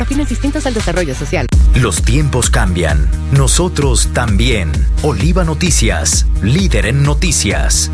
fines distintos al desarrollo social. Los tiempos cambian. Nosotros también. Oliva Noticias, líder en noticias.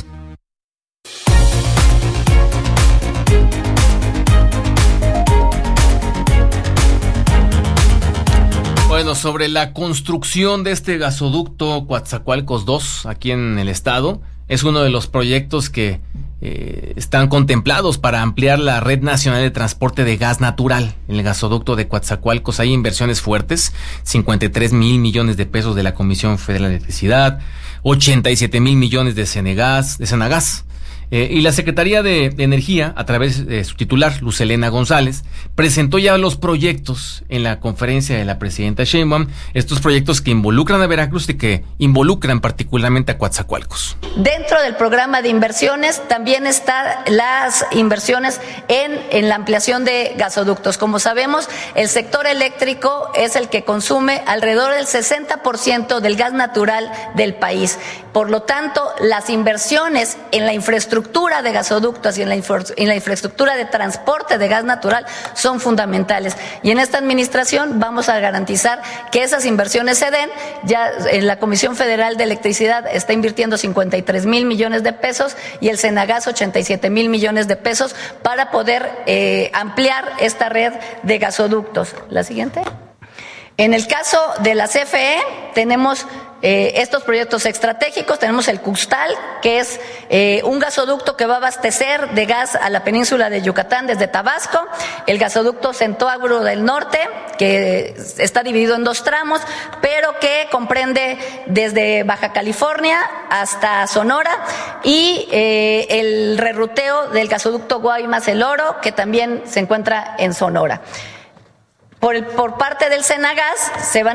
Bueno, sobre la construcción de este gasoducto Coatzacoalcos 2 aquí en el estado, es uno de los proyectos que están contemplados para ampliar la red nacional de transporte de gas natural. En el gasoducto de Coatzacoalcos hay inversiones fuertes, 53,000 millones de pesos de la Comisión Federal de Electricidad, 87,000 millones de Senagas. Y la Secretaría de Energía, a través de su titular, Luz Helena González, presentó ya los proyectos en la conferencia de la presidenta Sheinbaum, estos proyectos que involucran a Veracruz y que involucran particularmente a Coatzacoalcos. Dentro del programa de inversiones también están las inversiones en la ampliación de gasoductos. Como sabemos, el sector eléctrico es el que consume alrededor del 60% del gas natural del país. Por lo tanto, las inversiones en la infraestructura de gasoductos y en la infraestructura de transporte de gas natural son fundamentales. Y en esta administración vamos a garantizar que esas inversiones se den. Ya en la Comisión Federal de Electricidad está invirtiendo 53,000 millones de pesos y el Senagas 87,000 millones de pesos para poder ampliar esta red de gasoductos. La siguiente. En el caso de la CFE tenemos estos proyectos estratégicos. Tenemos el Custal, que es un gasoducto que va a abastecer de gas a la península de Yucatán desde Tabasco, el gasoducto Centro del Norte, que está dividido en 2 tramos, pero que comprende desde Baja California hasta Sonora, y el reruteo del gasoducto Guaymas-El Oro, que también se encuentra en Sonora. Por parte del Senagas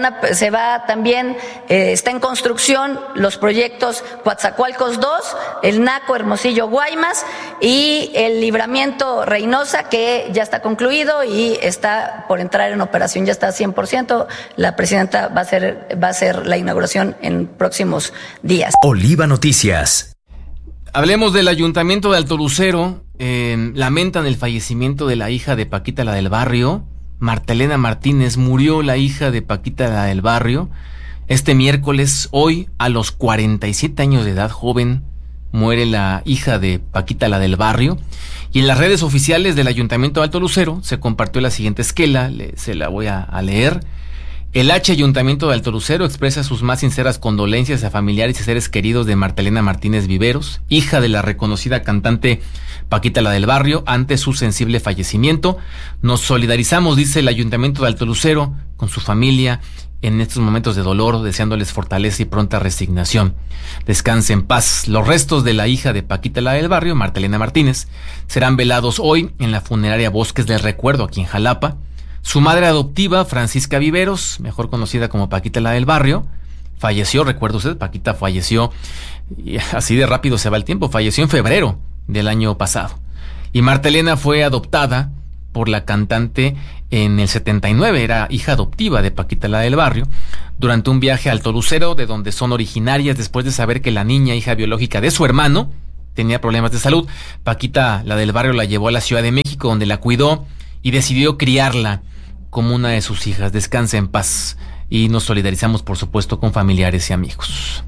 está en construcción los proyectos Coatzacoalcos 2, el Naco Hermosillo Guaymas y el Libramiento Reynosa, que ya está concluido y está por entrar en operación, ya está 100%. La presidenta va a hacer la inauguración en próximos días. Oliva Noticias. Hablemos del Ayuntamiento de Alto Lucero. Lamentan el fallecimiento de la hija de Paquita, la del barrio. Marta Elena Martínez. Murió la hija de Paquita, la del barrio, este miércoles. Hoy, a los 47 años de edad, joven, muere la hija de Paquita, la del barrio. Y en las redes oficiales del Ayuntamiento de Alto Lucero se compartió la siguiente esquela, se la voy a leer. El Ayuntamiento de Alto Lucero expresa sus más sinceras condolencias a familiares y seres queridos de Marta Elena Martínez Viveros, hija de la reconocida cantante Paquita, la del barrio, ante su sensible fallecimiento. Nos solidarizamos, dice el Ayuntamiento de Alto Lucero, con su familia en estos momentos de dolor, deseándoles fortaleza y pronta resignación. Descanse en paz. Los restos de la hija de Paquita, la del barrio, Marta Elena Martínez, serán velados hoy en la funeraria Bosques del Recuerdo, aquí en Jalapa. Su madre adoptiva, Francisca Viveros, mejor conocida como Paquita, la del barrio, falleció. Recuerda usted, Paquita falleció, y así de rápido se va el tiempo, falleció en febrero del año pasado. Y Marta Elena fue adoptada por la cantante en el 79, era hija adoptiva de Paquita, la del barrio, durante un viaje a Alto Lucero, de donde son originarias, después de saber que la niña, hija biológica de su hermano, tenía problemas de salud. Paquita, la del barrio, la llevó a la Ciudad de México, donde la cuidó y decidió criarla como una de sus hijas. Descansa en paz. Y nos solidarizamos, por supuesto, con familiares y amigos.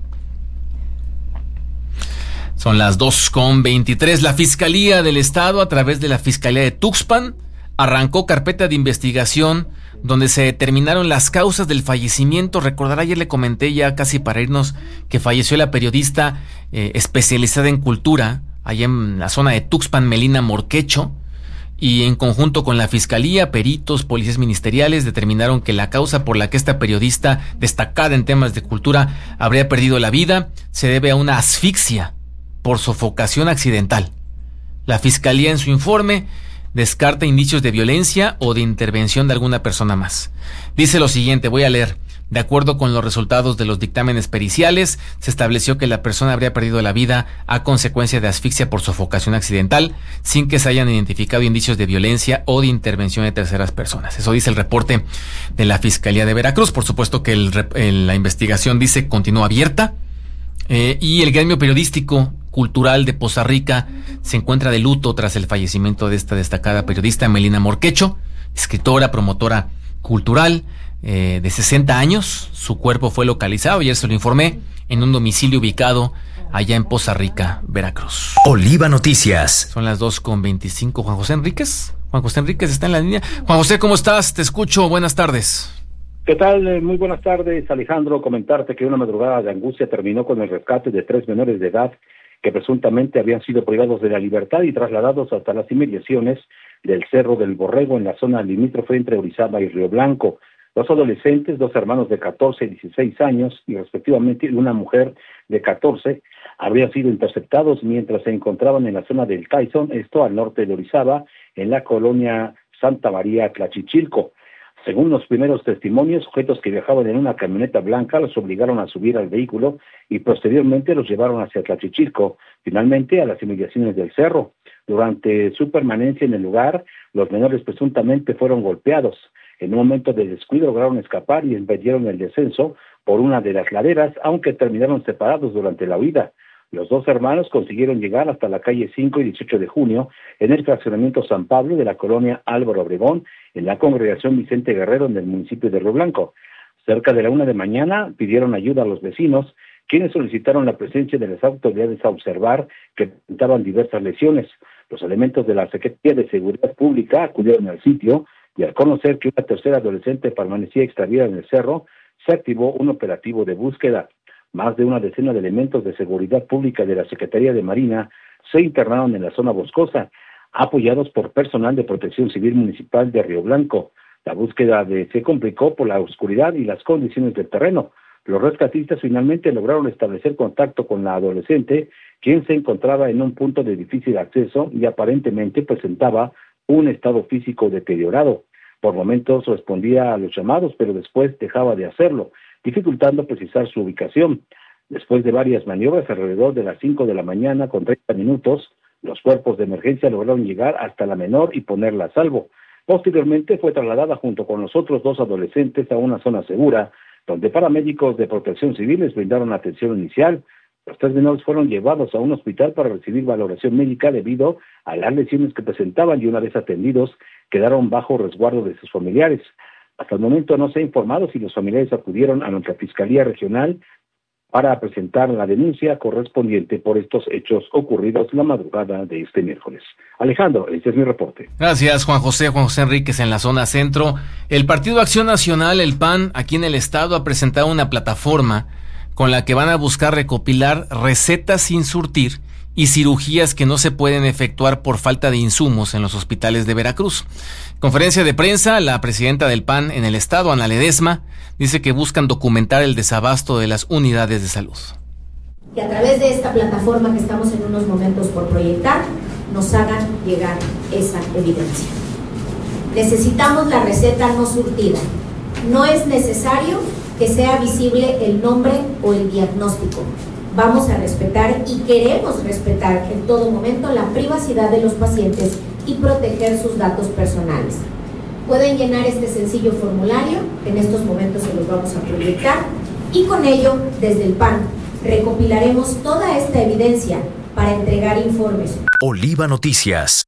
Son las 2:23. La Fiscalía del Estado, a través de la Fiscalía de Tuxpan, arrancó carpeta de investigación donde se determinaron las causas del fallecimiento. Recordará, ayer le comenté, ya casi para irnos, que falleció la periodista especializada en cultura, allá en la zona de Tuxpan, Melina Morquecho. Y en conjunto con la Fiscalía, peritos, policías ministeriales determinaron que la causa por la que esta periodista, destacada en temas de cultura, habría perdido la vida se debe a una asfixia por sofocación accidental. La Fiscalía, en su informe, descarta indicios de violencia o de intervención de alguna persona más. Dice lo siguiente, voy a leer. De acuerdo con los resultados de los dictámenes periciales, se estableció que la persona habría perdido la vida a consecuencia de asfixia por sofocación accidental, sin que se hayan identificado indicios de violencia o de intervención de terceras personas. Eso dice el reporte de la Fiscalía de Veracruz. Por supuesto que la investigación, dice, continúa abierta, y el gremio periodístico cultural de Poza Rica se encuentra de luto tras el fallecimiento de esta destacada periodista, Melina Morquecho, escritora, promotora cultural, de 60 años. Su cuerpo fue localizado, ayer se lo informé, en un domicilio ubicado allá en Poza Rica, Veracruz. Oliva Noticias. Son las 2:25. Juan José Enríquez. Juan José Enríquez está en la línea. Juan José, ¿cómo estás? Te escucho. Buenas tardes. ¿Qué tal? Muy buenas tardes, Alejandro. Comentarte que una madrugada de angustia terminó con el rescate de 3 menores de edad que presuntamente habían sido privados de la libertad y trasladados hasta las inmediaciones del Cerro del Borrego, en la zona limítrofe entre Orizaba y Río Blanco. Los adolescentes, 2 hermanos de 14 y 16 años y respectivamente una mujer de 14, habrían sido interceptados mientras se encontraban en la zona del Taizón, esto al norte de Orizaba, en la colonia Santa María Tlachichilco. Según los primeros testimonios, sujetos que viajaban en una camioneta blanca los obligaron a subir al vehículo y posteriormente los llevaron hacia Tlachichilco, finalmente a las inmediaciones del cerro. Durante su permanencia en el lugar, los menores presuntamente fueron golpeados. En un momento de descuido lograron escapar y emprendieron el descenso por una de las laderas, aunque terminaron separados durante la huida. Los 2 hermanos consiguieron llegar hasta la calle 5 y 18 de junio en el fraccionamiento San Pablo de la colonia Álvaro Obregón, en la congregación Vicente Guerrero, en el municipio de Río Blanco. Cerca de la 1 de la mañana pidieron ayuda a los vecinos, quienes solicitaron la presencia de las autoridades a observar que presentaban diversas lesiones. Los elementos de la Secretaría de Seguridad Pública acudieron al sitio y al conocer que una tercera adolescente permanecía extraviada en el cerro, se activó un operativo de búsqueda. Más de una decena de elementos de seguridad pública de la Secretaría de Marina se internaron en la zona boscosa, apoyados por personal de Protección Civil Municipal de Río Blanco. La búsqueda se complicó por la oscuridad y las condiciones del terreno. Los rescatistas finalmente lograron establecer contacto con la adolescente, quien se encontraba en un punto de difícil acceso y aparentemente presentaba un estado físico deteriorado. Por momentos respondía a los llamados, pero después dejaba de hacerlo, dificultando precisar su ubicación. Después de varias maniobras, alrededor de las 5 de la mañana, con 30 minutos, los cuerpos de emergencia lograron llegar hasta la menor y ponerla a salvo. Posteriormente fue trasladada junto con los otros 2 adolescentes a una zona segura, donde paramédicos de Protección Civil les brindaron atención inicial. Los 3 menores fueron llevados a un hospital para recibir valoración médica debido a las lesiones que presentaban y una vez atendidos quedaron bajo resguardo de sus familiares. Hasta el momento no se ha informado si los familiares acudieron a nuestra Fiscalía Regional para presentar la denuncia correspondiente por estos hechos ocurridos la madrugada de este miércoles. Alejandro, este es mi reporte. Gracias, Juan José Enríquez en la zona centro. El Partido Acción Nacional, el PAN, aquí en el estado ha presentado una plataforma con la que van a buscar recopilar recetas sin surtir y cirugías que no se pueden efectuar por falta de insumos en los hospitales de Veracruz. Conferencia de prensa, la presidenta del PAN en el estado, Ana Ledesma, dice que buscan documentar el desabasto de las unidades de salud. Que a través de esta plataforma que estamos en unos momentos por proyectar, nos hagan llegar esa evidencia. Necesitamos la receta no surtida. No es necesario que sea visible el nombre o el diagnóstico. Vamos a respetar y queremos respetar en todo momento la privacidad de los pacientes y proteger sus datos personales. Pueden llenar este sencillo formulario, en estos momentos se los vamos a proyectar, y con ello, desde el PAN, recopilaremos toda esta evidencia para entregar informes. Oliva Noticias.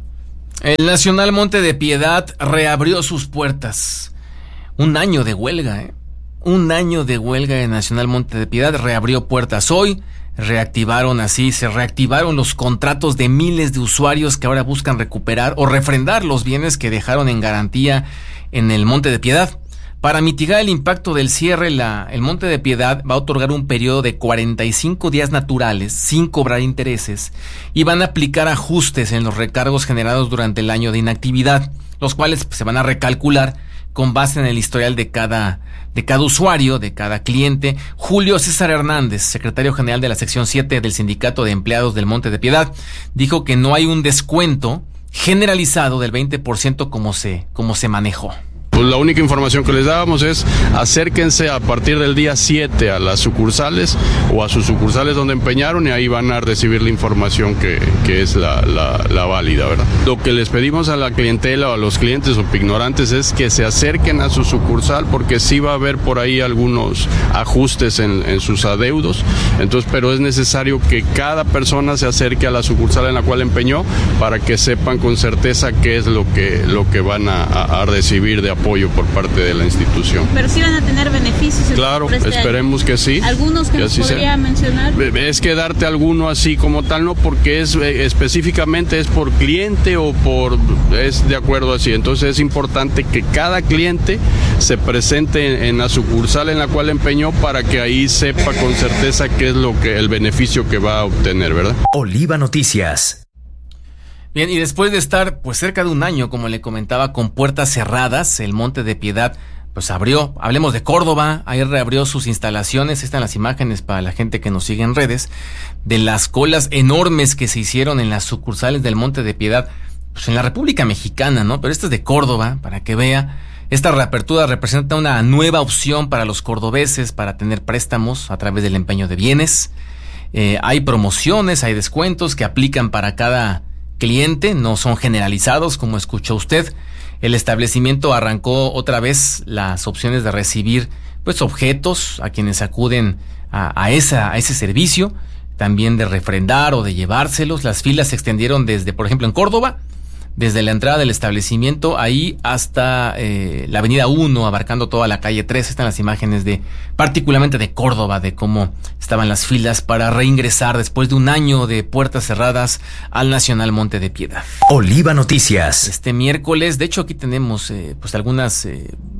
El Nacional Monte de Piedad reabrió sus puertas. Un año de huelga, Un año de huelga de Nacional Monte de Piedad reabrió puertas hoy. Se reactivaron los contratos de miles de usuarios que ahora buscan recuperar o refrendar los bienes que dejaron en garantía en el Monte de Piedad. Para mitigar el impacto del cierre, el Monte de Piedad va a otorgar un periodo de 45 días naturales sin cobrar intereses y van a aplicar ajustes en los recargos generados durante el año de inactividad, los cuales se van a recalcular con base en el historial de cada usuario, de cada cliente. Julio César Hernández, secretario general de la sección 7 del Sindicato de Empleados del Monte de Piedad, dijo que no hay un descuento generalizado del 20% como se manejó. Pues la única información que les dábamos es acérquense a partir del día 7 a las sucursales o a sus sucursales donde empeñaron y ahí van a recibir la información que es la válida, ¿verdad? Lo que les pedimos a la clientela o a los clientes o ignorantes es que se acerquen a su sucursal porque sí va a haber por ahí algunos ajustes en sus adeudos, entonces, pero es necesario que cada persona se acerque a la sucursal en la cual empeñó para que sepan con certeza qué es lo que van a recibir de apoyo por parte de la institución. Pero sí van a tener beneficios. Claro, esperemos que sí. ¿Algunos que nos podría mencionar? Es que darte alguno así como tal no, porque es específicamente es por cliente o es de acuerdo así. Entonces es importante que cada cliente se presente en la sucursal en la cual empeñó para que ahí sepa con certeza qué es el beneficio que va a obtener, ¿verdad? Oliva Noticias. Bien, y después de estar pues cerca de un año, como le comentaba, con puertas cerradas, el Monte de Piedad pues abrió. Hablemos de Córdoba, ahí reabrió sus instalaciones. Están las imágenes para la gente que nos sigue en redes de las colas enormes que se hicieron en las sucursales del Monte de Piedad, pues en la República Mexicana, ¿no? Pero esta es de Córdoba, para que vea. Esta reapertura representa una nueva opción para los cordobeses para tener préstamos a través del empeño de bienes. Hay promociones, hay descuentos que aplican para cada cliente, no son generalizados como escuchó usted. El establecimiento arrancó otra vez las opciones de recibir pues objetos a quienes acuden a ese servicio, también de refrendar o de llevárselos. Las filas se extendieron desde, por ejemplo, en Córdoba, desde la entrada del establecimiento ahí hasta la avenida 1, abarcando toda la calle 3. Están las imágenes particularmente de Córdoba, de cómo estaban las filas para reingresar después de un año de puertas cerradas al Nacional Monte de Piedad. Oliva Noticias. Este miércoles, de hecho aquí tenemos pues algunas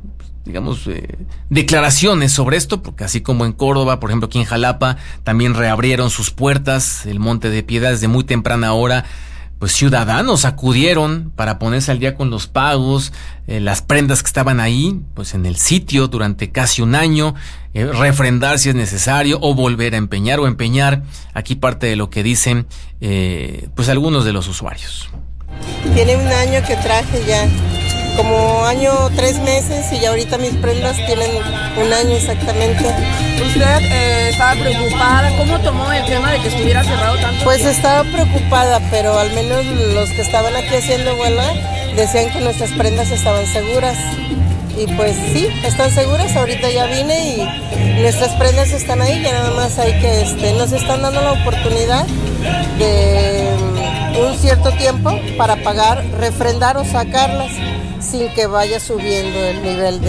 declaraciones sobre esto, porque así como en Córdoba, por ejemplo aquí en Jalapa, también reabrieron sus puertas el Monte de Piedad desde muy temprana hora. Pues ciudadanos acudieron para ponerse al día con los pagos, las prendas que estaban ahí, pues en el sitio durante casi un año, refrendar si es necesario o volver a empeñar o empeñar. Aquí parte de lo que dicen pues algunos de los usuarios. Tiene un año que traje ya, como año 3 meses, y ya ahorita mis prendas tienen un año exactamente. ¿Usted estaba preocupada? ¿Cómo tomó el tema de que estuviera cerrado tanto? Pues estaba preocupada, pero al menos los que estaban aquí haciendo huelga decían que nuestras prendas estaban seguras. Y pues sí, están seguras. Ahorita ya vine y nuestras prendas están ahí, ya nada más hay que nos están dando la oportunidad de un cierto tiempo para pagar, refrendar o sacarlas sin que vaya subiendo el nivel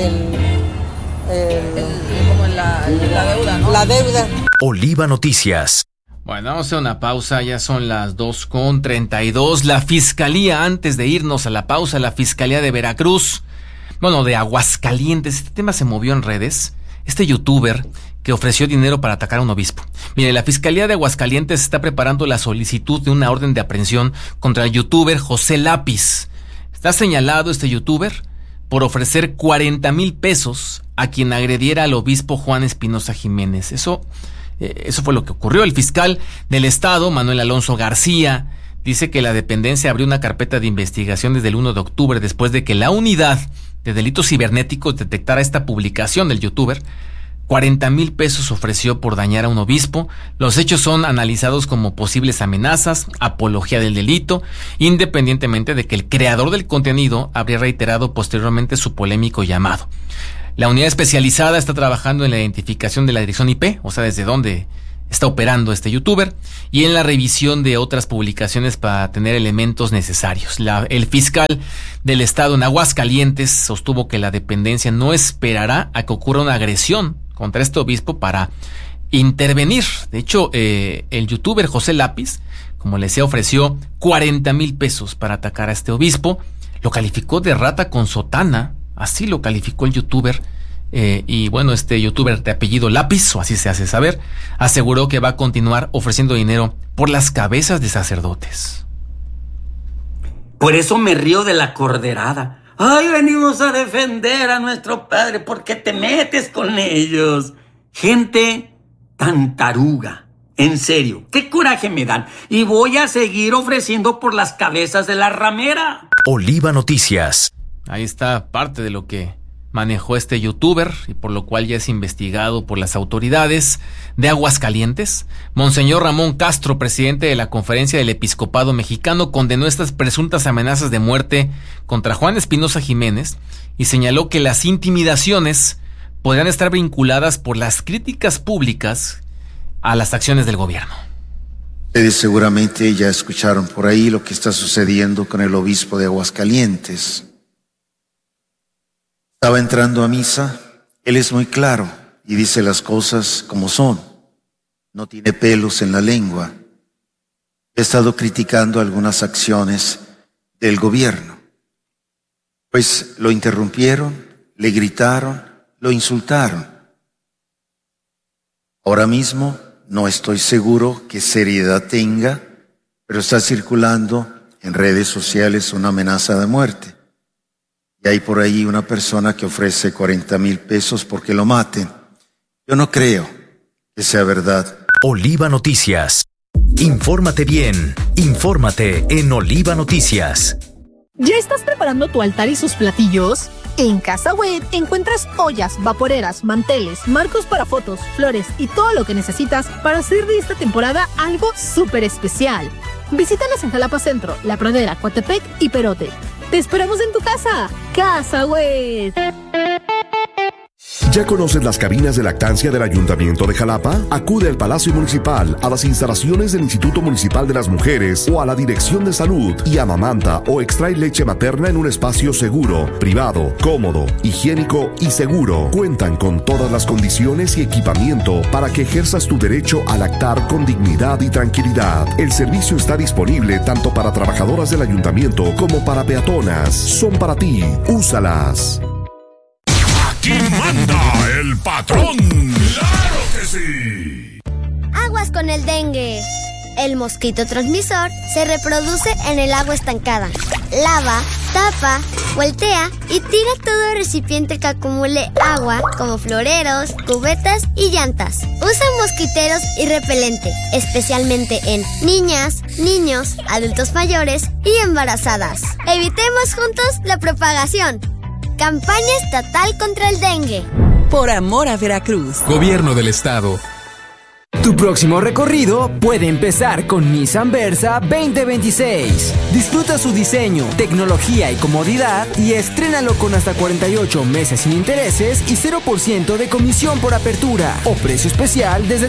como la deuda, ¿no? La deuda. Oliva Noticias. Bueno, vamos a hacer una pausa, ya son las 2:32. La Fiscalía, antes de irnos a la pausa, la Fiscalía de Veracruz, de Aguascalientes, este tema se movió en redes. Este youtuber que ofreció dinero para atacar a un obispo. Mire, la Fiscalía de Aguascalientes está preparando la solicitud de una orden de aprehensión contra el youtuber José Lápiz. Está señalado este youtuber por ofrecer 40,000 pesos a quien agrediera al obispo Juan Espinosa Jiménez. Eso fue lo que ocurrió. El fiscal del estado, Manuel Alonso García, dice que la dependencia abrió una carpeta de investigación desde el 1 de octubre después de que la unidad de delitos cibernéticos detectara esta publicación del youtuber. 40,000 pesos ofreció por dañar a un obispo. Los hechos son analizados como posibles amenazas, apología del delito, independientemente de que el creador del contenido habría reiterado posteriormente su polémico llamado. La unidad especializada está trabajando en la identificación de la dirección IP, o sea, desde dónde está operando este youtuber, y en la revisión de otras publicaciones para tener elementos necesarios. El fiscal del estado en Aguascalientes sostuvo que la dependencia no esperará a que ocurra una agresión contra este obispo para intervenir. De hecho, el youtuber José Lápiz, como les decía, ofreció 40,000 pesos para atacar a este obispo. Lo calificó de rata con sotana, así lo calificó el youtuber. Y bueno, este youtuber de apellido Lápiz, o así se hace saber, aseguró que va a continuar ofreciendo dinero por las cabezas de sacerdotes. Por eso me río de la corderada. Ay, venimos a defender a nuestro padre porque te metes con ellos. Gente tan taruga. En serio, qué coraje me dan. Y voy a seguir ofreciendo por las cabezas de la ramera. Oliva Noticias. Ahí está parte de lo que manejó este youtuber y por lo cual ya es investigado por las autoridades de Aguascalientes. Monseñor Ramón Castro, presidente de la Conferencia del Episcopado Mexicano, condenó estas presuntas amenazas de muerte contra Juan Espinosa Jiménez y señaló que las intimidaciones podrían estar vinculadas por las críticas públicas a las acciones del gobierno. Ustedes seguramente ya escucharon por ahí lo que está sucediendo con el obispo de Aguascalientes. Estaba entrando a misa, él es muy claro y dice las cosas como son. No tiene pelos en la lengua. He estado criticando algunas acciones del gobierno. Pues lo interrumpieron, le gritaron, lo insultaron. Ahora mismo no estoy seguro qué seriedad tenga, pero está circulando en redes sociales una amenaza de muerte. Y hay por ahí una persona que ofrece 40,000 pesos porque lo maten. Yo no creo que sea verdad. Oliva Noticias. Infórmate bien. Infórmate en Oliva Noticias. ¿Ya estás preparando tu altar y sus platillos? En Casa Web encuentras ollas, vaporeras, manteles, marcos para fotos, flores y todo lo que necesitas para hacer de esta temporada algo súper especial. Visítanos en Jalapa Centro, La Pradera, Coatepec y Perote. ¡Te esperamos en tu casa! ¡Casa Web! ¿Ya conoces las cabinas de lactancia del Ayuntamiento de Jalapa? Acude al Palacio Municipal, a las instalaciones del Instituto Municipal de las Mujeres o a la Dirección de Salud y amamanta o extrae leche materna en un espacio seguro, privado, cómodo, higiénico y seguro. Cuentan con todas las condiciones y equipamiento para que ejerzas tu derecho a lactar con dignidad y tranquilidad. El servicio está disponible tanto para trabajadoras del Ayuntamiento como para peatonas. Son para ti. Úsalas. ¡Aquí manda el patrón! ¡Claro que sí! Aguas con el dengue. El mosquito transmisor se reproduce en el agua estancada. Lava, tapa, voltea y tira todo recipiente que acumule agua, como floreros, cubetas y llantas. Usa mosquiteros y repelente, especialmente en niñas, niños, adultos mayores y embarazadas. Evitemos juntos la propagación. Campaña estatal contra el dengue. Por amor a Veracruz. Gobierno del Estado. Tu próximo recorrido puede empezar con Nissan Versa 2026. Disfruta su diseño, tecnología y comodidad y estrénalo con hasta 48 meses sin intereses y 0% de comisión por apertura o precio especial desde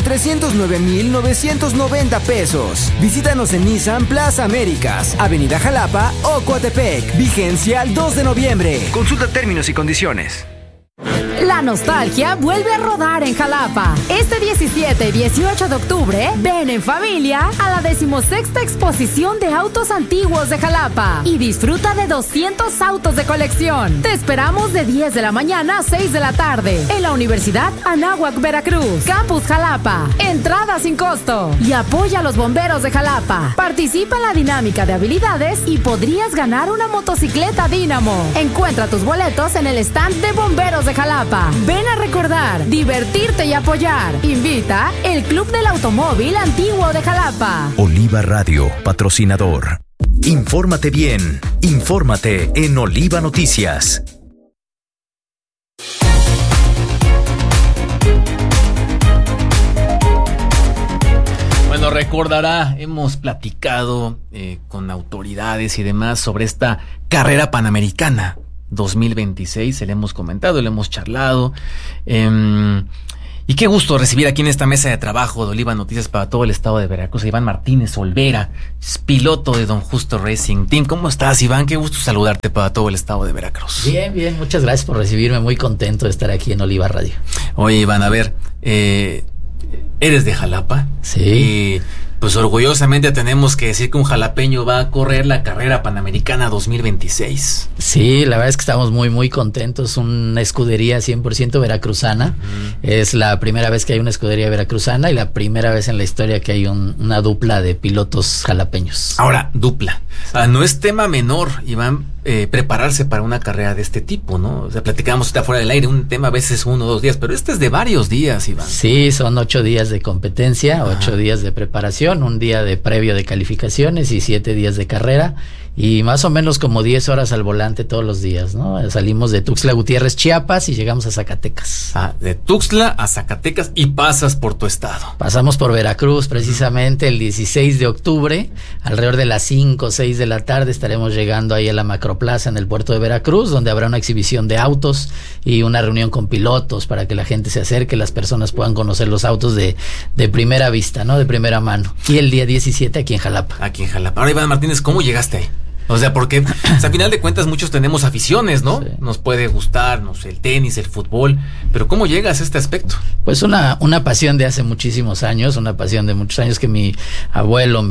309,990 pesos. Visítanos en Nissan Plaza Américas, Avenida Jalapa o Coatepec. Vigencia al 2 de noviembre. Consulta términos y condiciones. La nostalgia vuelve a rodar en Jalapa. Este 17 y 18 de octubre, ven en familia a la 16ª exposición de autos antiguos de Jalapa y disfruta de 200 autos de colección. Te esperamos de 10 de la mañana a 6 de la tarde en la Universidad Anáhuac, Veracruz, Campus Jalapa. Entrada sin costo y apoya a los bomberos de Jalapa. Participa en la dinámica de habilidades y podrías ganar una motocicleta Dínamo. Encuentra tus boletos en el stand de bomberos de Jalapa. Ven a recordar, divertirte y apoyar. Invita el Club del Automóvil Antiguo de Jalapa. Oliva Radio, patrocinador. Infórmate bien. Infórmate en Oliva Noticias. Bueno, recordará, hemos platicado con autoridades y demás sobre esta carrera panamericana 2026, le hemos comentado, le hemos charlado, y qué gusto recibir aquí en esta mesa de trabajo de Oliva Noticias para todo el estado de Veracruz a Iván Martínez Olvera, es piloto de Don Justo Racing Team. ¿Cómo estás, Iván? Qué gusto saludarte para todo el estado de Veracruz. Bien, bien, muchas gracias por recibirme, muy contento de estar aquí en Oliva Radio. Oye, Iván, a ver, eres de Jalapa. Sí. Y pues orgullosamente tenemos que decir que un jalapeño va a correr la carrera panamericana 2026. Sí, la verdad es que estamos muy, muy contentos. Una escudería 100% veracruzana. Es la primera vez que hay una escudería veracruzana y la primera vez en la historia que hay una dupla de pilotos jalapeños. Ahora, dupla. No es tema menor, Iván, prepararse para una carrera de este tipo, ¿no? O sea, platicábamos ahorita fuera del aire, un tema a veces 1 o 2 días, pero este es de varios días, Iván. Sí, son 8 días de competencia, 8 días de preparación, un día de previo de calificaciones y 7 días de carrera. y más o menos como 10 horas al volante todos los días, ¿no? Salimos de Tuxtla Gutiérrez, Chiapas, y llegamos a Zacatecas. De Tuxtla a Zacatecas, y pasas por tu estado. Pasamos por Veracruz precisamente el 16 de octubre, alrededor de las 5 o 6 de la tarde estaremos llegando ahí a la Macroplaza en el puerto de Veracruz, donde habrá una exhibición de autos y una reunión con pilotos para que la gente se acerque, las personas puedan conocer los autos de primera vista, ¿no? De primera mano. Y el día 17 aquí en Jalapa. Ahora, Iván Martínez, ¿cómo llegaste ahí? O sea, porque a final de cuentas muchos tenemos aficiones, ¿no? Sí. Nos puede gustar, no sé, el tenis, el fútbol, pero ¿cómo llegas a este aspecto? Pues una pasión de hace muchísimos años, una pasión de muchos años que mi abuelo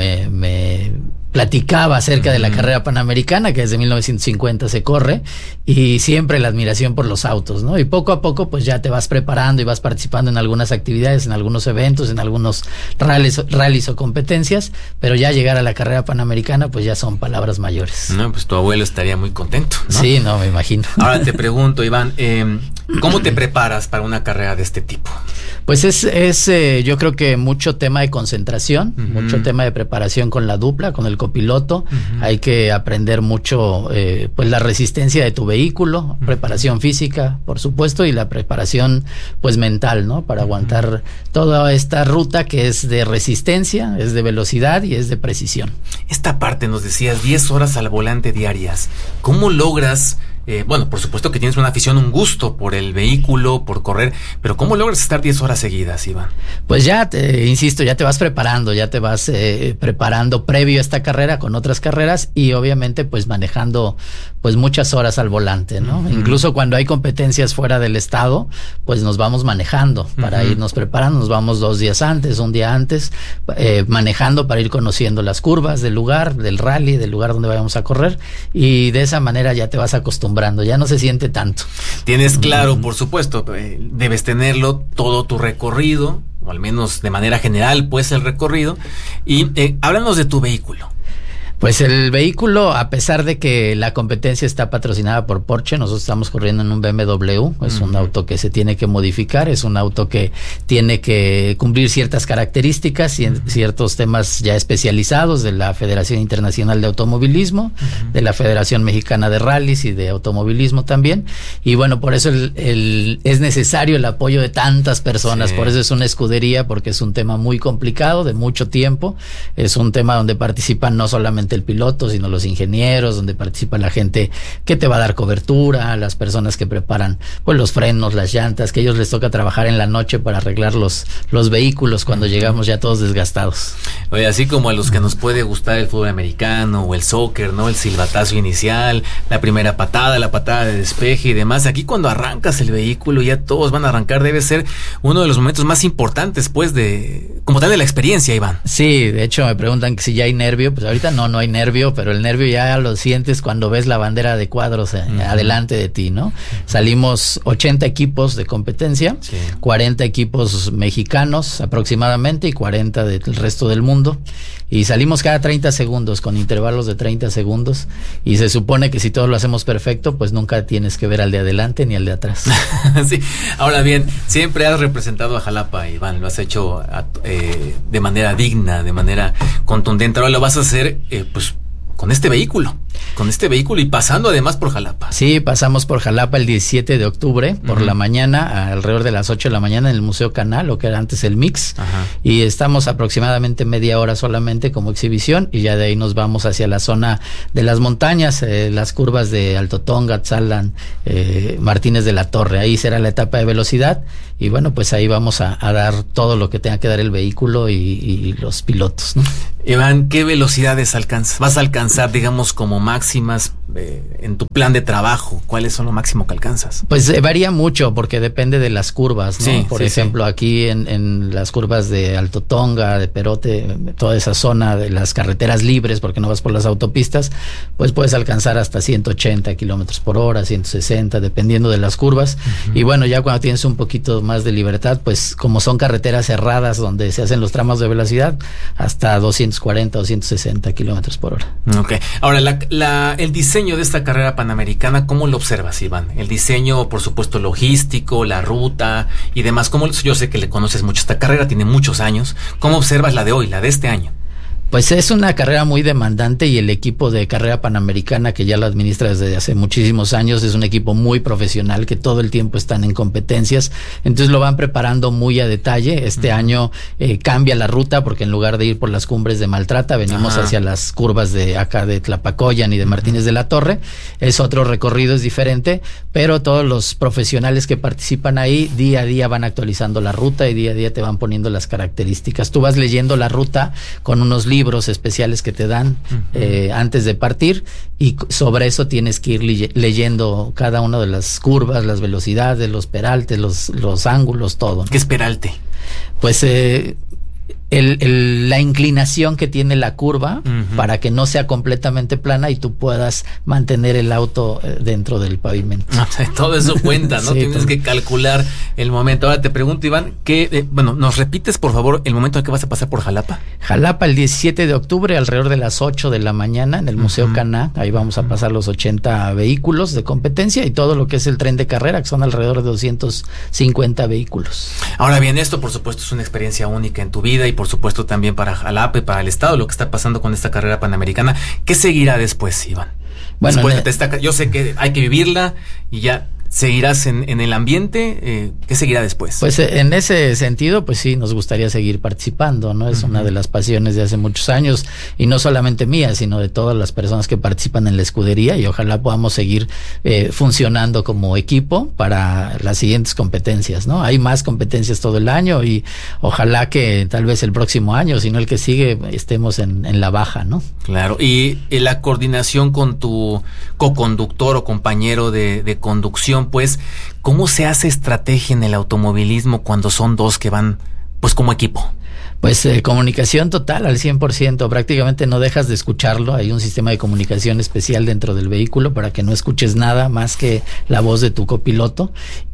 me platicaba acerca de la carrera panamericana, que desde 1950 se corre, y siempre la admiración por los autos, ¿no? Y poco a poco pues ya te vas preparando y vas participando en algunas actividades, en algunos eventos, en algunos rallies o competencias, pero ya llegar a la carrera panamericana pues ya son palabras mayores. No, pues tu abuelo estaría muy contento, ¿no? Sí, no, me imagino. Ahora te pregunto, Iván, ¿cómo te preparas para una carrera de este tipo? Pues es yo creo que mucho tema de concentración, mucho tema de preparación con la dupla, con el copiloto. Hay que aprender mucho pues la resistencia de tu vehículo, preparación física, por supuesto, y la preparación pues mental, ¿no? Para aguantar toda esta ruta que es de resistencia, es de velocidad y es de precisión. Esta parte nos decías 10 horas al volante diarias. ¿Cómo logras? Bueno, por supuesto que tienes una afición, un gusto por el vehículo, por correr, pero ¿cómo logras estar 10 horas seguidas, Iván? Pues ya, insisto, ya te vas preparando, preparando previo a esta carrera con otras carreras y obviamente pues manejando pues muchas horas al volante, ¿no? Incluso cuando hay competencias fuera del estado, pues nos vamos manejando para irnos preparando, nos vamos 2 días antes, un día antes, manejando para ir conociendo las curvas del lugar, del rally, del lugar donde vayamos a correr, y de esa manera ya te vas acostumbrando, ya no se siente tanto. Tienes claro, por supuesto, debes tenerlo todo tu recorrido, o al menos de manera general, pues el recorrido, y háblanos de tu vehículo. Pues el vehículo, a pesar de que la competencia está patrocinada por Porsche, nosotros estamos corriendo en un BMW, es un auto que se tiene que modificar, es un auto que tiene que cumplir ciertas características y ciertos temas ya especializados de la Federación Internacional de Automovilismo, de la Federación Mexicana de Rallys y de Automovilismo también, y bueno, por eso es necesario el apoyo de tantas personas, por eso es una escudería, porque es un tema muy complicado, de mucho tiempo, es un tema donde participan no solamente el piloto, sino los ingenieros, donde participa la gente que te va a dar cobertura, las personas que preparan pues los frenos, las llantas, que a ellos les toca trabajar en la noche para arreglar los vehículos cuando llegamos ya todos desgastados. Oye, así como a los que nos puede gustar el fútbol americano o el soccer, ¿no? El silbatazo inicial, la primera patada, la patada de despeje y demás, aquí cuando arrancas el vehículo ya todos van a arrancar, debe ser uno de los momentos más importantes pues como tal de la experiencia, Iván. Sí, de hecho me preguntan que si ya hay nervio, pues ahorita no hay nervio, pero el nervio ya lo sientes cuando ves la bandera de cuadros adelante de ti, ¿no? Salimos 80 equipos de competencia, 40 equipos mexicanos aproximadamente y 40 del resto del mundo, y salimos cada 30 segundos con intervalos de 30 segundos, y se supone que si todos lo hacemos perfecto, pues nunca tienes que ver al de adelante ni al de atrás. Sí. Ahora bien, siempre has representado a Jalapa, Iván, lo has hecho de manera digna, de manera contundente. Ahora lo vas a hacer pues con este vehículo y pasando además por Jalapa. Sí, pasamos por Jalapa el 17 de octubre por la mañana, alrededor de las 8 de la mañana en el Museo Canal, lo que era antes el Mix, y estamos aproximadamente media hora solamente como exhibición, y ya de ahí nos vamos hacia la zona de las montañas, las curvas de Alto Tonga, Tzalan, Martínez de la Torre, ahí será la etapa de velocidad, y bueno, pues ahí vamos a dar todo lo que tenga que dar el vehículo y los pilotos, ¿no? Iván, ¿qué velocidades vas a alcanzar, digamos, como máximas en tu plan de trabajo? ¿Cuáles son lo máximo que alcanzas? Pues varía mucho porque depende de las curvas, ¿no? Sí, Por ejemplo, aquí en las curvas de Alto Tonga, de Perote, toda esa zona de las carreteras libres, porque no vas por las autopistas, pues puedes alcanzar hasta 180 kilómetros por hora, 160, dependiendo de las curvas. Y bueno, ya cuando tienes un poquito más de libertad, pues como son carreteras cerradas donde se hacen los tramos de velocidad, hasta 240 o 160 kilómetros por hora. Ok. Ahora, el diseño de esta carrera panamericana, ¿cómo lo observas, Iván? El diseño, por supuesto, logístico, la ruta y demás. Yo sé que le conoces mucho esta carrera, tiene muchos años. ¿Cómo observas la de hoy, la de este año? Pues es una carrera muy demandante y el equipo de carrera panamericana, que ya la administra desde hace muchísimos años, es un equipo muy profesional que todo el tiempo están en competencias, entonces lo van preparando muy a detalle. Este año cambia la ruta porque en lugar de ir por las cumbres de Maltrata, venimos hacia las curvas de acá de Tlapacoyan y de Martínez de la Torre. Es otro recorrido, es diferente, pero todos los profesionales que participan ahí día a día van actualizando la ruta y día a día te van poniendo las características. Tú vas leyendo la ruta con unos libros especiales que te dan antes de partir, y sobre eso tienes que ir leyendo cada una de las curvas, las velocidades, los peraltes, los ángulos, todo, ¿no? ¿Qué es peralte? Pues la inclinación que tiene la curva para que no sea completamente plana y tú puedas mantener el auto dentro del pavimento. Todo eso cuenta, ¿no? Sí, Tienes que calcular el momento. Ahora te pregunto, Iván, ¿nos repites por favor el momento en que vas a pasar por Jalapa? Jalapa el 17 de octubre alrededor de las 8 de la mañana en el Museo Caná. Ahí vamos a pasar los 80 vehículos de competencia y todo lo que es el tren de carrera, que son alrededor de 250 vehículos. Ahora bien, esto por supuesto es una experiencia única en tu vida y por supuesto también para Jalapa y para el estado, lo que está pasando con esta carrera panamericana. ¿Qué seguirá después, Iván? Bueno, yo sé que hay que vivirla y ya seguirás en el ambiente. ¿Qué seguirá después? Pues en ese sentido, pues sí, nos gustaría seguir participando, ¿no? Es una de las pasiones de hace muchos años, y no solamente mía, sino de todas las personas que participan en la escudería, y ojalá podamos seguir funcionando como equipo para las siguientes competencias, ¿no? Hay más competencias todo el año y ojalá que tal vez el próximo año, si no el que sigue, estemos en la baja, ¿no? Claro, y la coordinación con tu coconductor o compañero de conducción, pues, ¿cómo se hace estrategia en el automovilismo cuando son dos que van, pues, como equipo? Pues comunicación total al 100%, prácticamente no dejas de escucharlo. Hay un sistema de comunicación especial dentro del vehículo para que no escuches nada más que la voz de tu copiloto,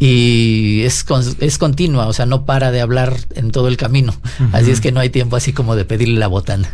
y es continua, o sea, no para de hablar en todo el camino. Así es que no hay tiempo así como de pedirle la botana.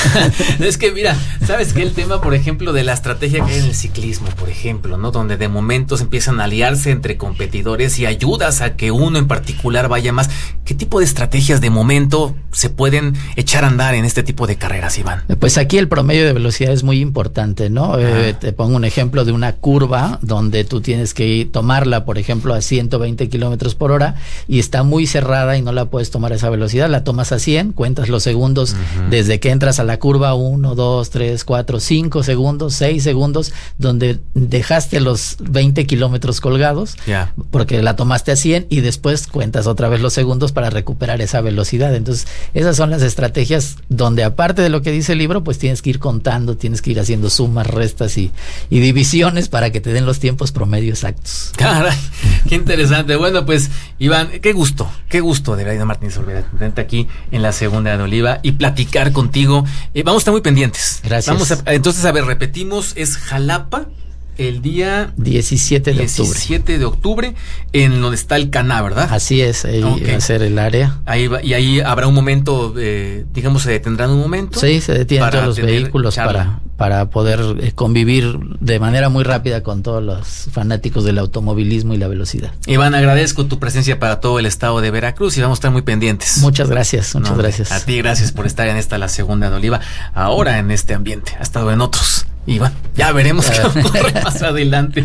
Es que mira, ¿sabes qué? El tema, por ejemplo, de la estrategia que hay en el ciclismo, por ejemplo, ¿no? Donde de momentos empiezan a aliarse entre competidores y ayudas a que uno en particular vaya más. ¿Qué tipo de estrategias de momento se pueden echar a andar en este tipo de carreras, Iván? Pues aquí el promedio de velocidad es muy importante, ¿no? Te pongo un ejemplo de una curva donde tú tienes que tomarla, por ejemplo, a 120 kilómetros por hora y está muy cerrada y no la puedes tomar a esa velocidad. La tomas a 100, cuentas los segundos desde que entras a la curva, 1, 2, 3, 4, 5 segundos, 6 segundos, donde dejaste los 20 kilómetros colgados, porque la tomaste a 100, y después cuentas otra vez los segundos para recuperar esa velocidad. Entonces, esas son las estrategias donde, aparte de lo que dice el libro, pues tienes que ir contando, tienes que ir haciendo sumas, restas y divisiones para que te den los tiempos promedio exactos. Caray, qué interesante. Bueno, pues, Iván, qué gusto de verdad, Martínez Olvera, tenerte aquí en la Segunda de Oliva y platicar contigo. Vamos a estar muy pendientes. Gracias. Entonces, a ver, repetimos, es Jalapa el día 17 de octubre, en donde está el Caná, ¿verdad? Así es, ahí va a ser el área. Y ahí habrá un momento, digamos, se detendrán un momento. Sí, se detienen todos los vehículos para poder convivir de manera muy rápida con todos los fanáticos del automovilismo y la velocidad. Iván, agradezco tu presencia para todo el estado de Veracruz y vamos a estar muy pendientes. Muchas gracias, gracias. A ti, gracias por estar en la Segunda de Oliva, ahora en este ambiente. Ha estado en otros. Y bueno, ya veremos qué ocurre más adelante.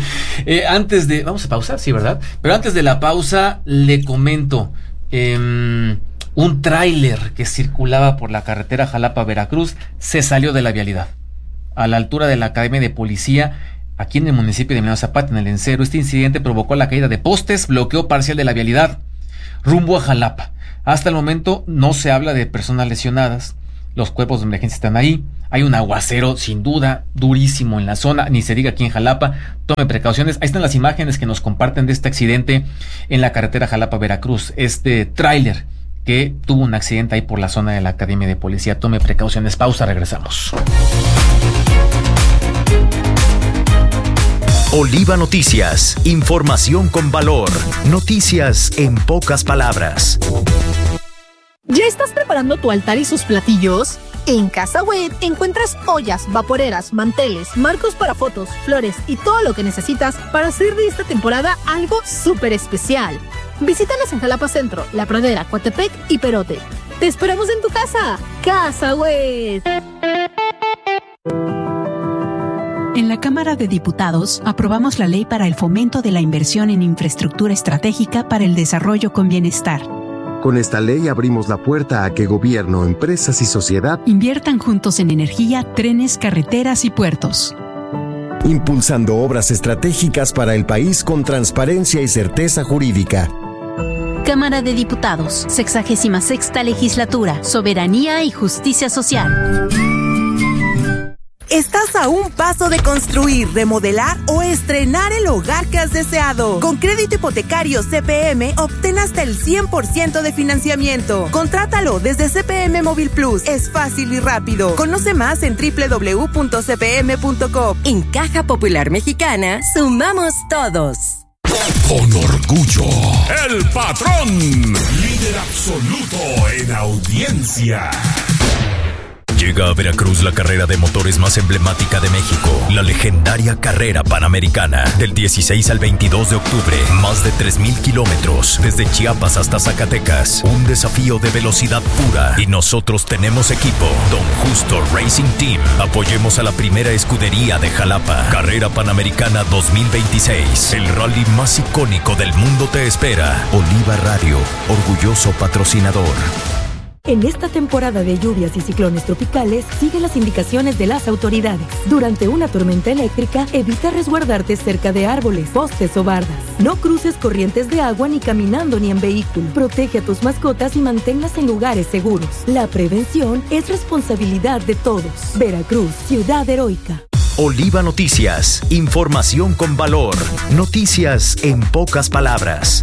Vamos a pausar, sí, ¿verdad? Pero antes de la pausa, le comento, un tráiler que circulaba por la carretera Jalapa-Veracruz se salió de la vialidad. A la altura de la Academia de Policía, aquí en el municipio de Emiliano Zapata, en el Encero, este incidente provocó la caída de postes, bloqueo parcial de la vialidad rumbo a Jalapa. Hasta el momento no se habla de personas lesionadas. Los cuerpos de emergencia están ahí. Hay un aguacero, sin duda, durísimo en la zona, ni se diga aquí en Jalapa. Tome precauciones. Ahí están las imágenes que nos comparten de este accidente en la carretera Jalapa-Veracruz. Este tráiler que tuvo un accidente ahí por la zona de la Academia de Policía. Tome precauciones. Pausa, regresamos. Oliva Noticias, información con valor, noticias en pocas palabras. ¿Ya estás preparando tu altar y sus platillos? En Casa Wet encuentras ollas, vaporeras, manteles, marcos para fotos, flores y todo lo que necesitas para hacer de esta temporada algo súper especial. Visítanos en Jalapa Centro, La Pradera, Coatepec y Perote. ¡Te esperamos en tu casa! Casa Wet. En la Cámara de Diputados aprobamos la ley para el fomento de la inversión en infraestructura estratégica para el desarrollo con bienestar. Con esta ley abrimos la puerta a que gobierno, empresas y sociedad inviertan juntos en energía, trenes, carreteras y puertos. Impulsando obras estratégicas para el país con transparencia y certeza jurídica. Cámara de Diputados, 66ª Legislatura, Soberanía y Justicia Social. Estás a un paso de construir, remodelar o estrenar el hogar que has deseado. Con crédito hipotecario CPM, obtén hasta el 100% de financiamiento. Contrátalo desde CPM Móvil Plus. Es fácil y rápido. Conoce más en www.cpm.com. En Caja Popular Mexicana, sumamos todos. Con orgullo, el patrón, líder absoluto en audiencia. Llega a Veracruz la carrera de motores más emblemática de México, la legendaria Carrera Panamericana, del 16 al 22 de octubre, más de 3,000 kilómetros, desde Chiapas hasta Zacatecas, un desafío de velocidad pura, y nosotros tenemos equipo, Don Justo Racing Team, apoyemos a la primera escudería de Jalapa, Carrera Panamericana 2026, el rally más icónico del mundo te espera. Oliva Radio, orgulloso patrocinador. En esta temporada de lluvias y ciclones tropicales, sigue las indicaciones de las autoridades. Durante una tormenta eléctrica, evita resguardarte cerca de árboles, postes o bardas. No cruces corrientes de agua ni caminando ni en vehículo. Protege a tus mascotas y manténlas en lugares seguros. La prevención es responsabilidad de todos. Veracruz, ciudad heroica. Oliva Noticias, información con valor. Noticias en pocas palabras.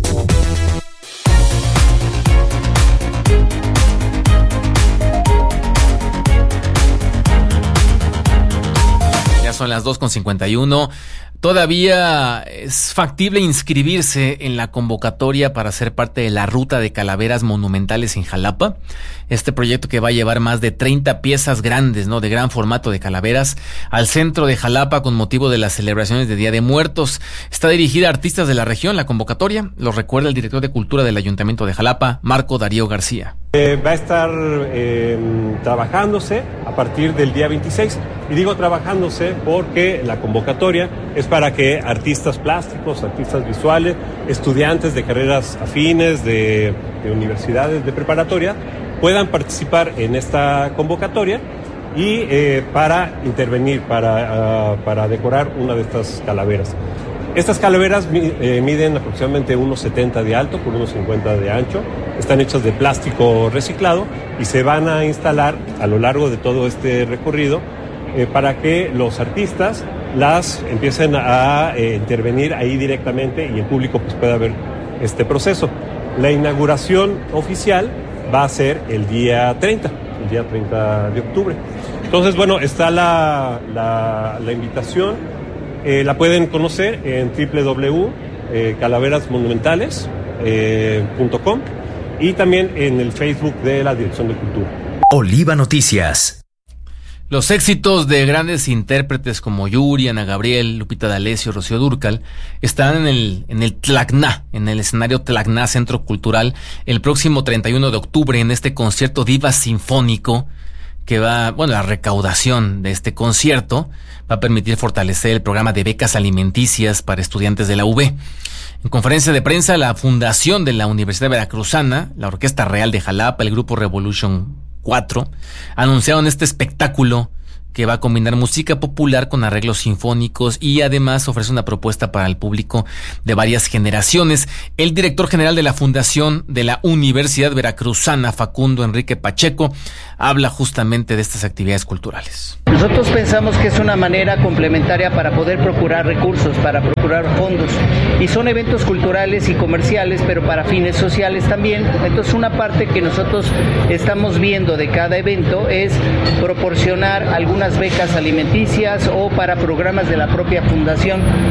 Son las 2:51. Todavía es factible inscribirse en la convocatoria para ser parte de la ruta de calaveras monumentales en Jalapa. Este proyecto que va a llevar más de 30 piezas grandes, de gran formato de calaveras al centro de Jalapa con motivo de las celebraciones de Día de Muertos. Está dirigida a artistas de la región. La convocatoria lo recuerda el director de Cultura del Ayuntamiento de Jalapa, Marco Darío García. Va a estar trabajándose a partir del día 26. Y digo trabajándose porque la convocatoria es para que artistas plásticos, artistas visuales, estudiantes de carreras afines, de universidades, de preparatoria, puedan participar en esta convocatoria y para intervenir, para decorar una de estas calaveras. Estas calaveras miden aproximadamente 1,70 de alto por 1,50 de ancho. Están hechas de plástico reciclado y se van a instalar a lo largo de todo este recorrido para que los artistas las empiecen a intervenir ahí directamente y el público pues pueda ver este proceso. La inauguración oficial va a ser el día 30 de octubre. Entonces, bueno, está la invitación. La pueden conocer en www.calaverasmonumentales.com y también en el Facebook de la Dirección de Cultura. Oliva Noticias. Los éxitos de grandes intérpretes como Yuri, Ana Gabriel, Lupita D'Alessio, Rocío Dúrcal están en el Tlacna, en el escenario Tlacna Centro Cultural, el próximo 31 de octubre en este concierto Diva Sinfónico que la recaudación de este concierto va a permitir fortalecer el programa de becas alimenticias para estudiantes de la UB. En conferencia de prensa, la Fundación de la Universidad Veracruzana, la Orquesta Real de Jalapa, el Grupo Revolution 4, anunciaron este espectáculo que va a combinar música popular con arreglos sinfónicos y además ofrece una propuesta para el público de varias generaciones. El director general de la Fundación de la Universidad Veracruzana, Facundo Enrique Pacheco, habla justamente de estas actividades culturales. Nosotros pensamos que es una manera complementaria para poder procurar recursos, para procurar fondos, y son eventos culturales y comerciales, pero para fines sociales también. Entonces, una parte que nosotros estamos viendo de cada evento es proporcionar algunas becas alimenticias o para programas de la propia fundación.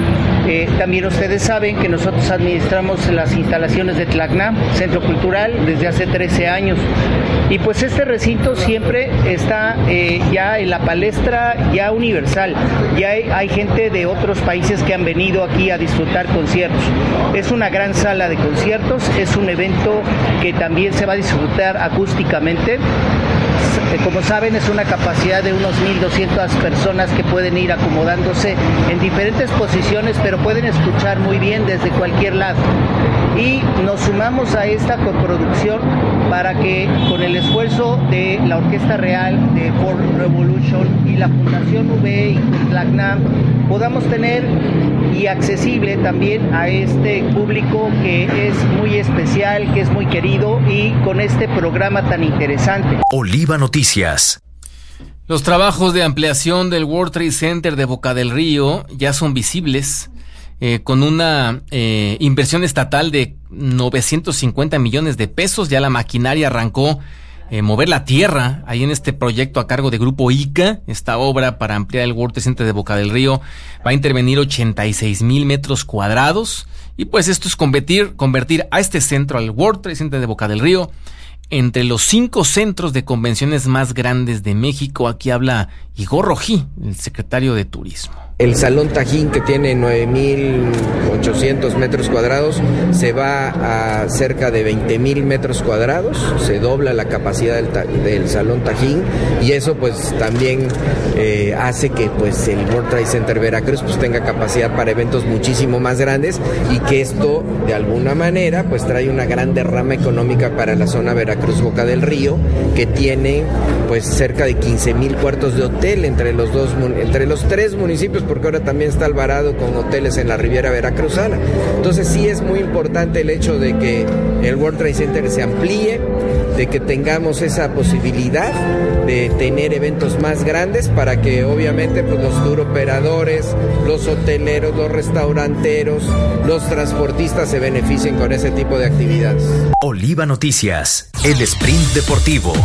También ustedes saben que nosotros administramos las instalaciones de Tlacna, Centro Cultural, desde hace 13 años. Y pues este recinto siempre está ya en la palestra ya universal. Ya hay gente de otros países que han venido aquí a disfrutar conciertos. Es una gran sala de conciertos, es un evento que también se va a disfrutar acústicamente. Como saben, es una capacidad de unos 1,200 personas que pueden ir acomodándose en diferentes posiciones, pero pueden escuchar muy bien desde cualquier lado. Y nos sumamos a esta coproducción para que, con el esfuerzo de la Orquesta Real de Ford Revolution y la Fundación V y Tlacna, podamos tener y accesible también a este público que es muy especial, que es muy querido, y con este programa tan interesante. Oliva Noticias. Los trabajos de ampliación del World Trade Center de Boca del Río ya son visibles, con una inversión estatal de 950 millones de pesos. Ya la maquinaria arrancó mover la tierra ahí en este proyecto a cargo de Grupo ICA. Esta obra para ampliar el World Trade Center de Boca del Río va a intervenir 86,000 metros cuadrados, y pues esto es convertir a este centro, al World Trade Center de Boca del Río, entre los 5 centros de convenciones más grandes de México. Aquí habla Igor Rojí, el secretario de Turismo. El Salón Tajín, que tiene 9,800 metros cuadrados, se va a cerca de 20,000 metros cuadrados, se dobla la capacidad del Salón Tajín, y eso pues también hace que pues el World Trade Center Veracruz pues tenga capacidad para eventos muchísimo más grandes, y que esto de alguna manera pues trae una gran derrama económica para la zona Veracruz Boca del Río, que tiene pues cerca de 15,000 cuartos de hotel entre los 3 municipios, porque ahora también está Alvarado con hoteles en la Riviera Veracruzana. Entonces sí es muy importante el hecho de que el World Trade Center se amplíe, de que tengamos esa posibilidad de tener eventos más grandes, para que obviamente pues los turoperadores, los hoteleros, los restauranteros, los transportistas se beneficien con ese tipo de actividades. Oliva Noticias, el sprint deportivo.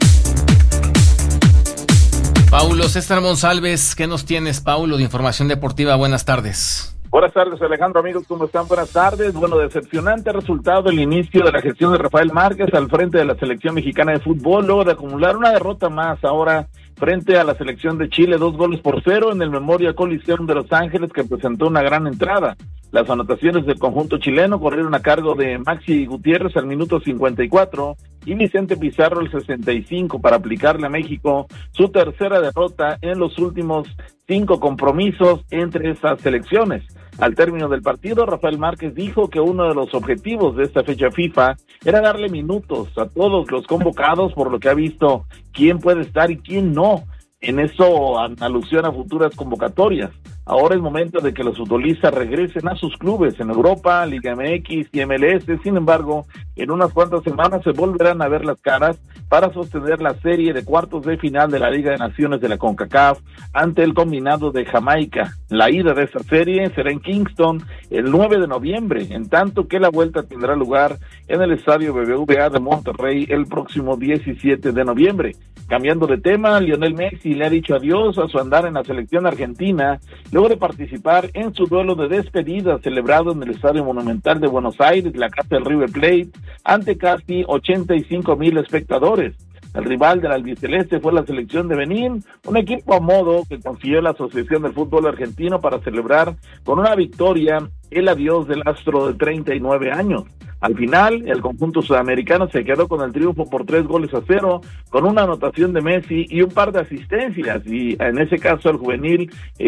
Paulo César Monsalves, ¿qué nos tienes, Paulo, de información deportiva? Buenas tardes. Buenas tardes, Alejandro, amigos, ¿cómo están? Buenas tardes. Bueno, decepcionante resultado del inicio de la gestión de Rafael Márquez al frente de la selección mexicana de fútbol, luego de acumular una derrota más ahora frente a la selección de Chile, 2-0 en el Memorial Coliseum de Los Ángeles, que presentó una gran entrada. Las anotaciones del conjunto chileno corrieron a cargo de Maxi Gutiérrez al minuto 54 y Vicente Pizarro al 65 para aplicarle a México su tercera derrota en los últimos 5 compromisos entre esas selecciones. Al término del partido, Rafael Márquez dijo que uno de los objetivos de esta fecha FIFA era darle minutos a todos los convocados, por lo que ha visto quién puede estar y quién no. En eso, en alusión a futuras convocatorias. Ahora es momento de que los futbolistas regresen a sus clubes en Europa, Liga MX y MLS. Sin embargo, en unas cuantas semanas se volverán a ver las caras para sostener la serie de cuartos de final de la Liga de Naciones de la CONCACAF ante el combinado de Jamaica. La ida de esta serie será en Kingston el 9 de noviembre, en tanto que la vuelta tendrá lugar en el Estadio BBVA de Monterrey el próximo 17 de noviembre. Cambiando de tema, Lionel Messi le ha dicho adiós a su andar en la selección argentina, luego de participar en su duelo de despedida celebrado en el Estadio Monumental de Buenos Aires, la casa del River Plate, ante casi 85,000 espectadores. El rival del albiceleste fue la selección de Benín, un equipo a modo que consiguió la Asociación del Fútbol Argentino para celebrar con una victoria el adiós del astro de 39 años. Al final, el conjunto sudamericano se quedó con el triunfo por 3-0, con una anotación de Messi y un par de asistencias, y en ese caso el juvenil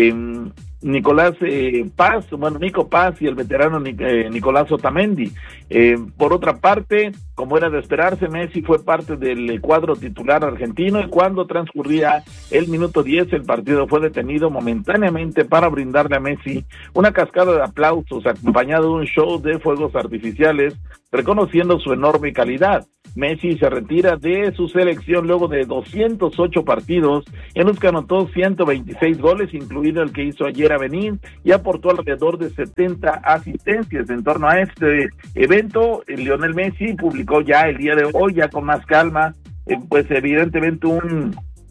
Nico Paz y el veterano Nicolás Otamendi. Por otra parte, como era de esperarse, Messi fue parte del cuadro titular argentino, y cuando transcurría el minuto 10, el partido fue detenido momentáneamente para brindarle a Messi una cascada de aplausos acompañado de un show de fuegos artificiales, reconociendo su enorme calidad. Messi se retira de su selección luego de 208 partidos, en los que anotó 126 goles, incluido el que hizo ayer a Benín, y aportó alrededor de 70 asistencias. En torno a este evento, Lionel Messi publicó ya el día de hoy, ya con más calma, pues evidentemente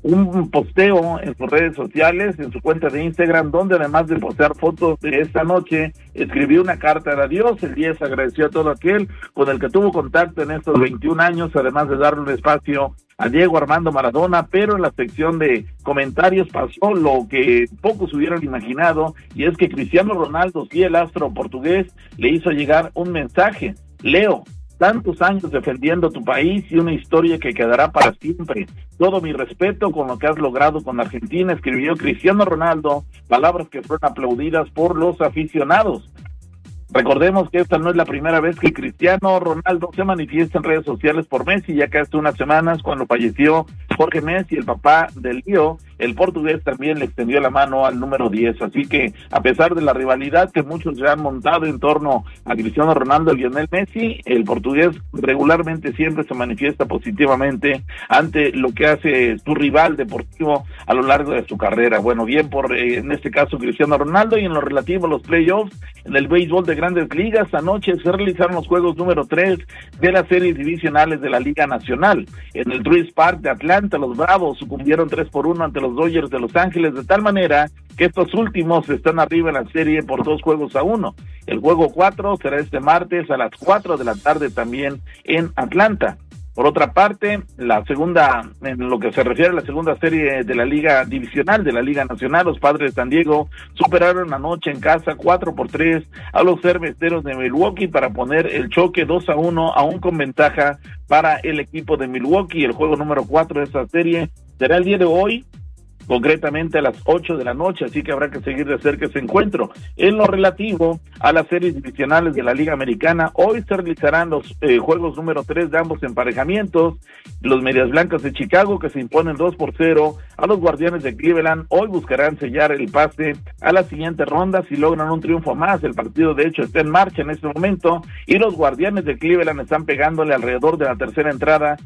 un posteo en sus redes sociales, en su cuenta de Instagram, donde además de postear fotos de esta noche, escribió una carta de adiós. El 10 agradeció a todo aquel con el que tuvo contacto en estos 21 años, además de darle un espacio a Diego Armando Maradona, pero en la sección de comentarios pasó lo que pocos hubieran imaginado, y es que Cristiano Ronaldo, sí, el astro portugués, le hizo llegar un mensaje. Leo: tantos años defendiendo tu país y una historia que quedará para siempre. Todo mi respeto con lo que has logrado con Argentina, escribió Cristiano Ronaldo, palabras que fueron aplaudidas por los aficionados. Recordemos que esta no es la primera vez que Cristiano Ronaldo se manifiesta en redes sociales por Messi, ya que hace unas semanas, cuando falleció Jorge Messi, el papá del Lío, el portugués también le extendió la mano al número 10, así que a pesar de la rivalidad que muchos se han montado en torno a Cristiano Ronaldo y Lionel Messi, el portugués regularmente siempre se manifiesta positivamente ante lo que hace su rival deportivo a lo largo de su carrera. Bueno, bien por en este caso Cristiano Ronaldo. Y en lo relativo a los playoffs en el béisbol de Grandes Ligas, anoche se realizaron los juegos número 3 de las series divisionales de la Liga Nacional. En el Truist Park de Atlanta, los Bravos sucumbieron 3-1 ante los Dodgers de Los Ángeles, de tal manera que estos últimos están arriba en la serie por 2-1. El juego 4 será este martes a las 4 de la tarde también en Atlanta. Por otra parte, la segunda, en lo que se refiere a la segunda serie de la Liga Divisional de la Liga Nacional, los Padres de San Diego superaron anoche en casa 4-3 a los Cerveceros de Milwaukee para poner el choque 2-1, aún con ventaja para el equipo de Milwaukee. El juego número 4 de esta serie será el día de hoy, concretamente a las 8 de la noche, así que habrá que seguir de cerca ese encuentro. En lo relativo a las series divisionales de la Liga Americana, hoy se realizarán los juegos número 3 de ambos emparejamientos. Los Medias Blancas de Chicago, que se imponen 2-0 a los Guardianes de Cleveland, hoy buscarán sellar el pase a la siguiente ronda si logran un triunfo más. El partido de hecho está en marcha en este momento y los Guardianes de Cleveland están pegándole alrededor de la tercera entrada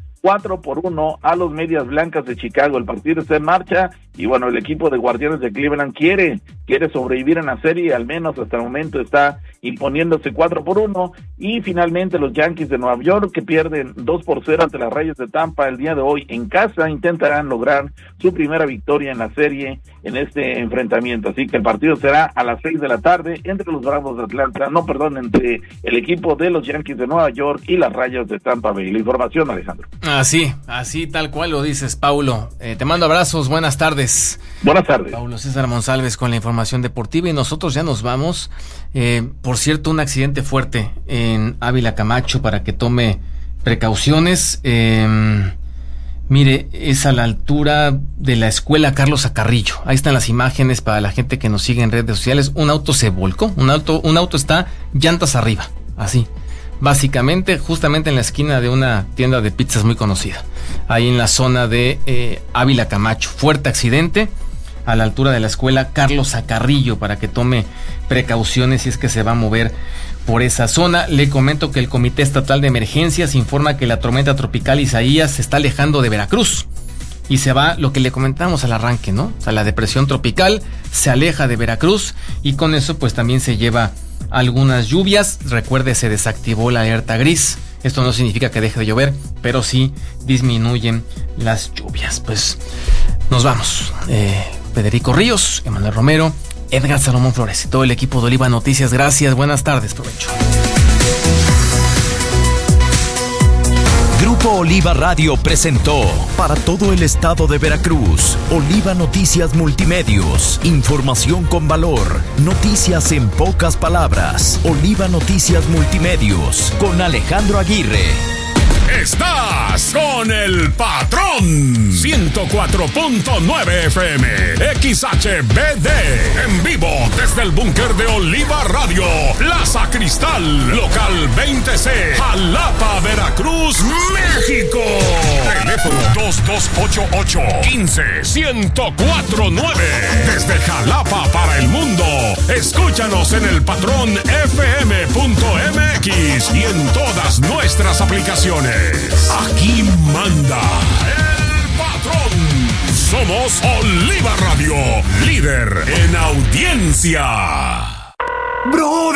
4-1 a los Medias Blancas de Chicago. El partido está en marcha y bueno, el equipo de Guardianes de Cleveland quiere sobrevivir en la serie, al menos hasta el momento está imponiéndose 4-1. Y finalmente los Yankees de Nueva York, que pierden 2-0 ante las Rayas de Tampa el día de hoy en casa, intentarán lograr su primera victoria en la serie en este enfrentamiento. Así que el partido será a las 6 de la tarde entre los Bravos de Atlanta, entre el equipo de los Yankees de Nueva York y las Rayas de Tampa Bay. La información, Alejandro. Así tal cual lo dices, Paulo. Te mando abrazos, buenas tardes. Buenas tardes. Paulo César Monsalves con la información deportiva y nosotros ya nos vamos. Por cierto, un accidente fuerte en Ávila Camacho, para que tome precauciones. Mire, es a la altura de la escuela Carlos Acarrillo. Ahí están las imágenes para la gente que nos sigue en redes sociales. Un auto se volcó, un auto está llantas arriba, así. Básicamente, justamente en la esquina de una tienda de pizzas muy conocida, ahí en la zona de Ávila Camacho. Fuerte accidente a la altura de la escuela Carlos Acarrillo, para que tome precauciones si es que se va a mover por esa zona. Le comento que el Comité Estatal de Emergencias informa que la tormenta tropical Isaías se está alejando de Veracruz y se va, lo que le comentamos al arranque, ¿no? O sea, la depresión tropical se aleja de Veracruz y con eso pues también se lleva algunas lluvias. Recuerde, se desactivó la alerta gris. Esto no significa que deje de llover, pero sí disminuyen las lluvias. Pues nos vamos. Federico Ríos, Emanuel Romero, Edgar Salomón Flores y todo el equipo de Oliva Noticias. Gracias, buenas tardes, provecho. Grupo Oliva Radio presentó para todo el estado de Veracruz Oliva Noticias Multimedios. Información con valor. Noticias en pocas palabras. Oliva Noticias Multimedios con Alejandro Aguirre. Estás con el patrón. 104.9 FM XHBD. En vivo desde el búnker de Oliva Radio, Plaza Cristal, local 20C, Jalapa, Veracruz, México. Teléfono 2288-15-1049. Desde Jalapa para el mundo. Escúchanos en el patrón FM.mx y en todas nuestras aplicaciones. Aquí manda el patrón. Somos Oliva Radio, líder en audiencia. Bro.